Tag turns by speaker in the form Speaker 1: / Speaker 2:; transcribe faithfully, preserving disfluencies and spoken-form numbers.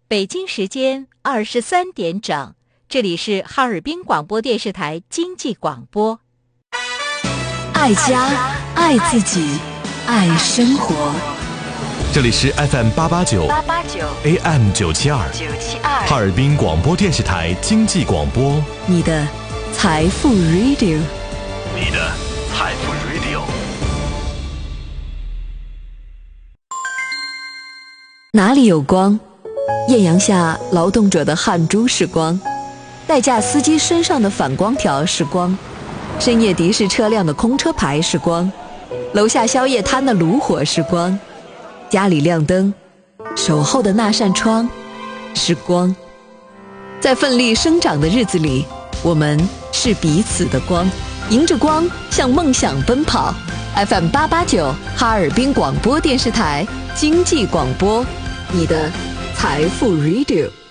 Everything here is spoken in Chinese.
Speaker 1: 北京时间二十三点整，这里是哈尔滨广播电视台经济广播。
Speaker 2: 爱家，爱自己，爱生活。
Speaker 3: 这里是 F M 八八九 A M 九七二哈尔滨广播电视台经济广播，
Speaker 2: 你的财富 Radio，
Speaker 3: 你的财富 Radio。
Speaker 2: 哪里有光？艳阳下劳动者的汗珠是光，代驾司机身上的反光条是光，深夜的士车辆的空车牌是光，楼下宵夜摊的炉火是光，家里亮灯，守候的那扇窗是光。在奋力生长的日子里，我们是彼此的光，迎着光向梦想奔跑。 F M 八八九哈尔滨广播电视台经济广播，你的财富 Radio。